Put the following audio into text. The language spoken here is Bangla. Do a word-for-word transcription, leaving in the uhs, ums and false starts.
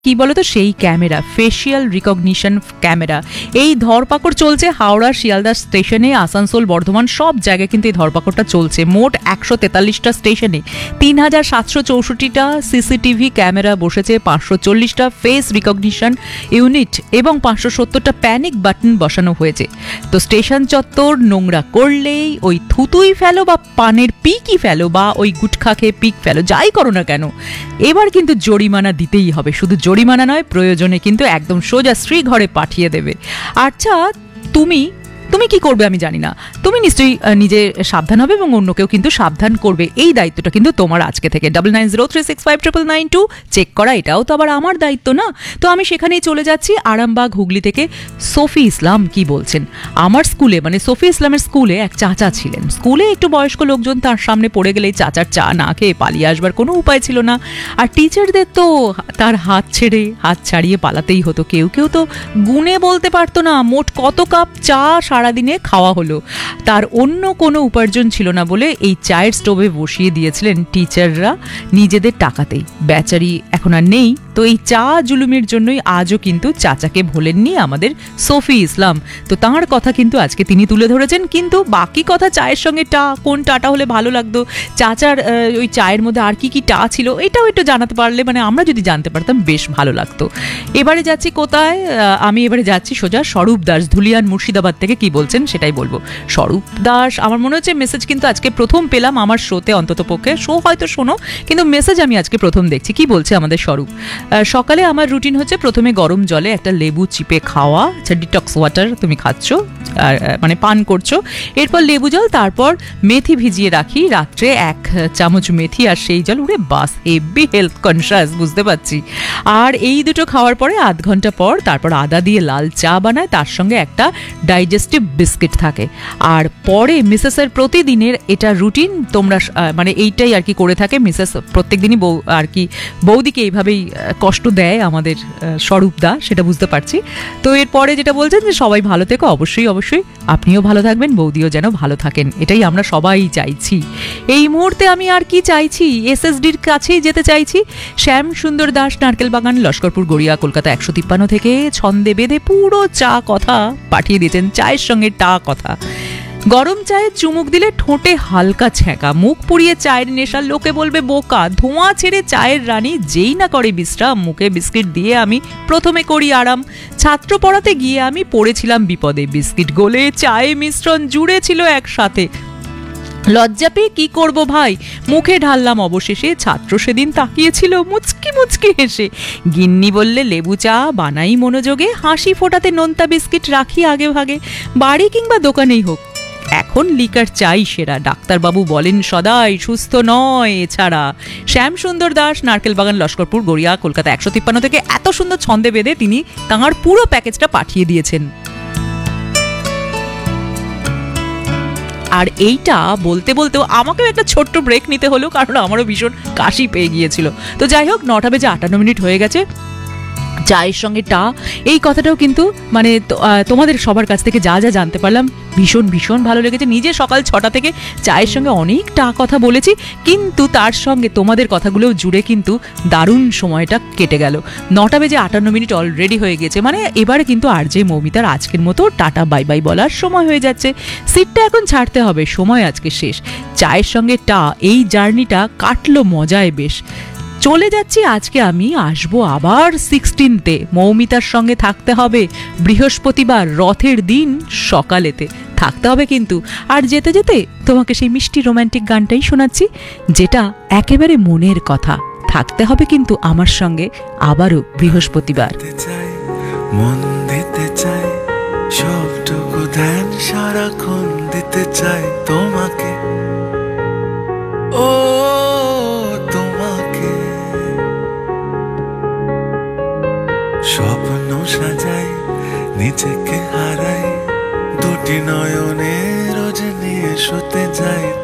কি বলতো সেই ক্যামেরা, ফেসিয়াল রিকগনিশন ক্যামেরা, এই ধরপাকড় চলছে হাওড়া, শিয়ালদা স্টেশনে, আসানসোল, বর্ধমান সব জায়গায় কিন্তু এই ধরপাকড়টা চলছে। মোট একশো তেতাল্লিশটা স্টেশনে তিন হাজার সাতশো চৌষট্টিটা সিসিটিভি ক্যামেরা বসেছে, পাঁচশো চল্লিশটা ফেস রিকগনিশন ইউনিট এবং পাঁচশো সত্তরটা প্যানিক বাটন বসানো হয়েছে। তো স্টেশন চত্বর নোংরা করলেই ওই থুতুই ফেলো বা পানের পিকই ফেলো বা ওই গুটখা খেয়ে পিক ফেলো, যাই করো না কেন, এবার কিন্তু জরিমানা দিতেই হবে। শুধু জরিমানা নয়, প্রয়োজনে কিন্তু একদম সোজা শ্রী ঘরে পাঠিয়ে দেবে। আচ্ছা, তুমি তুমি কি করবে আমি জানি না, তুমি নিশ্চয়ই নিজে সাবধান হবে এবং অন্যকেও কিন্তু সাবধান করবে। এই দায়িত্বটা কিন্তু তোমার আজকে থেকে। Double nine zero three six five triple nine two check করা, এটাও তো আবার আমার দায়িত্ব না? তো আমি সেখানেই চলে যাচ্ছি, আরামবাগ হুগলি থেকে সফি ইসলাম কি বলছেন। আমার স্কুলে, মানে সফি ইসলামের স্কুলে এক চাচা ছিলেন। স্কুলে একটু বয়স্ক লোকজন তার সামনে পড়ে গেলেই চাচার চা না খেয়ে পালিয়ে আসবার কোনো উপায় ছিল না। আর টিচারদের তো তার হাত ছেড়ে হাত ছাড়িয়ে পালাতেই হতো। কেউ কেউ তো গুণে বলতে পারতো না মোট কত কাপ চা সারাদিনে খাওয়া হলো। তার অন্য কোনো উপার্জন ছিল না বলে এই চায়ের স্টোভে বসিয়ে দিয়েছিলেন টিচাররা নিজেদের টাকাতেই। বেচারি এখন আর নেই, তো এই চা জুলুমের জন্যই আজও কিন্তু চাচাকে ভোলেননি আমাদের সফি ইসলাম। তো তাঁর কথা কিন্তু আজকে তিনি তুলে ধরেছেন। কিন্তু বাকি কথা, চায়ের সঙ্গে টা, কোন টাটা হলে ভালো লাগতো, চাচার ওই চায়ের মধ্যে আর কি কি টা ছিল, এটাও একটু জানাতে পারলে, মানে আমরা যদি জানতে পারতাম বেশ ভালো লাগতো। এবারে যাচ্ছি কোথায়, আমি এবারে যাচ্ছি সোজা স্বরূপ দাস ধুলিয়ান মুর্শিদাবাদ থেকে কি বলছেন সেটাই বলবো। স্বরূপ দাস, আমার মনে হচ্ছে মেসেজ কিন্তু আজকে প্রথম পেলাম আমার শোতে, অন্তত পক্ষে। শো হয়তো শোনো, কিন্তু মেসেজ আমি আজকে প্রথম দেখছি। কি বলছে আমাদের স্বরূপ, সকালে আমার রুটিন হচ্ছে প্রথমে গরম জলে একটা লেবু চিপে খাওয়া, আচ্ছা ডিটক্স ওয়াটার তুমি খাচ্ছ, আর মানে পান করছো, এরপর লেবু জল, তারপর মেথি ভিজিয়ে রাখি রাত্রে এক চামচ মেথি আর সেই জল। উড়ে বাস, হেভি হেলথ কনসিয়াস, বুঝতে পারছি। আর এই দুটো খাওয়ার পরে আধ ঘন্টা পর তারপর আদা দিয়ে লাল চা বানায়, তার সঙ্গে একটা ডাইজেস্টিভ বিস্কিট থাকে। আর পরে মিসেসের প্রতিদিনের এটা রুটিন, তোমরা মানে এইটাই আর কি করে থাকে মিসেস প্রত্যেক দিনই, বউ আর কি বৌদিকে এইভাবেই কষ্ট দেয় আমাদের স্বরূপদা, সেটা বুঝতে পারছি। তো এরপরে যেটা বলছেন যে সবাই ভালো থেকো, অবশ্যই অবশ্যই আপনিও ভালো থাকবেন, বৌদিও যেন ভালো থাকেন, এটাই আমরা সবাই চাইছি। এই মুহূর্তে আমি আর কি চাইছি, এসএসডির কাছেই যেতে চাইছি। শ্যাম সুন্দর দাস, নারকেল বাগান, লস্করপুর, গড়িয়া, কলকাতা একশো তিপ্পান্ন থেকে ছন্দে বেঁধে পুরো চা কথা পাঠিয়ে দিয়েছেন, চায়ের সঙ্গে টা কথা। গরম চায়ে চুমুক দিলে ঠোঁটে হালকা ছ্যাঁকা, মুখ পুড়িয়ে চায়ের নেশা, লোকে বলবে বোকা, ধোঁয়া ছেড়ে চায়ের রানী যেই না করে বিশ্রাম, মুখে বিস্কিট দিয়ে আমি প্রথমে করি আরাম। ছাত্র পড়াতে গিয়ে আমি পড়েছিলাম বিপদে, বিস্কিট গলে চায়ে মিশ্রণ জুড়ে ছিল একসাথে, লজ্জা পেয়ে কি করব ভাই, মুখে ঢাললাম অবশেষে, ছাত্র সেদিন তাকিয়েছিল মুচকি মুচকি হেসে। গিন্নি বললে লেবু চা বানাই মনোযোগে, হাসি ফোটাতে নোনতা বিস্কিট রাখি আগে ভাগে, বাড়ি কিংবা দোকানেই হোক এখন লিকার চাই সেরা, ডাক্তারবাবু বলেন সদাই সুস্থ নয় এছাড়া। শ্যাম সুন্দর দাস, নারকেল বাগান, লস্করপুর, গড়িয়া, কলকাতা একশো তিপ্পান্ন থেকে এত সুন্দর ছন্দে বেঁধে তিনি তাঁর পুরো প্যাকেজটা পাঠিয়ে দিয়েছেন। আর এইটা বলতে বলতেও আমাকেও একটা ছোট্ট ব্রেক নিতে হলো, কারণ আমারও ভীষণ কাশি পেয়ে গিয়েছিল। তো যাই হোক, নটা বেজে আটান্ন মিনিট হয়ে গেছে। চায়ের সঙ্গে টা, এই কথাটাও কিন্তু মানে তোমাদের সবার কাছ থেকে যা যা জানতে পারলাম ভীষণ ভীষণ ভালো লেগেছে। নিজে সকাল ছটা থেকে চায়ের সঙ্গে অনেক টা কথা বলেছি, কিন্তু তার সঙ্গে তোমাদের কথাগুলোও জুড়ে কিন্তু দারুণ সময়টা কেটে গেল। নটা বেজে আটান্ন মিনিট অলরেডি হয়ে গেছে, মানে এবারে কিন্তু আর যে মৌমিতার আজকের মতো টাটা বাই বাই বলার সময় হয়ে যাচ্ছে। সিটটা এখন ছাড়তে হবে, সময় আজকে শেষ। চায়ের সঙ্গে টা, এই জার্নিটা কাটলো মজায় বেশ। চলে যাচ্ছি আজকে আমি, আসবো আবার সিক্সটিনতে, মৌমিতার সঙ্গে থাকতে হবে বৃহস্পতিবার রথের দিন সকালেতে থাকতে হবে কিন্তু। আর যেতে যেতে তোমাকে সেই মিষ্টি রোম্যান্টিক গানটাই শোনাচ্ছি, যেটা একেবারে মনের কথা। থাকতে হবে কিন্তু আমার সঙ্গে আবারও বৃহস্পতিবার। মন দিতে চাই, সবটুকু ধ্যান সারাক্ষণ দিতে চাই তোমাকে, ও স্বপ্ন সাজাই, নিজেকে হারাই, দুটি নয়নে রোজ নিয়ে শুতে যাই।